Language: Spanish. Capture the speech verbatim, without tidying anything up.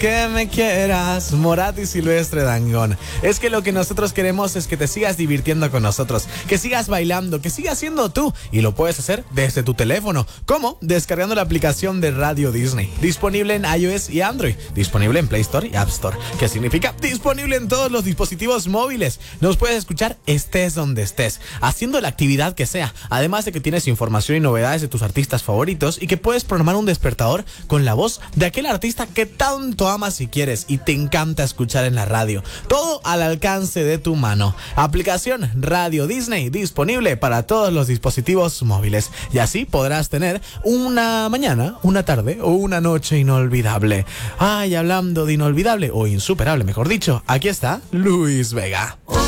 que me quieras. Morat y Silvestre Dangond. Es que lo que nosotros queremos es que te sigas divirtiendo con nosotros, que sigas bailando, que sigas siendo tú, y lo puedes hacer desde tu teléfono. ¿Cómo? Descargando la aplicación de Radio Disney, disponible en iOS y Android, disponible en Play Store y App Store, que significa disponible en todos los dispositivos móviles. Nos puedes escuchar estés donde estés, haciendo la actividad que sea, además de que tienes información y novedades de tus artistas favoritos y que puedes programar un despertador con la voz de aquel artista que tanto amas y quieres y te encanta escuchar en la radio. Todo al alcance de tu mano. Aplicación Radio Disney disponible para todos los dispositivos móviles, y así podrás tener una mañana, una tarde o una noche inolvidable. Ay, hablando de inolvidable o insuperable, mejor dicho, aquí está Luis Vega.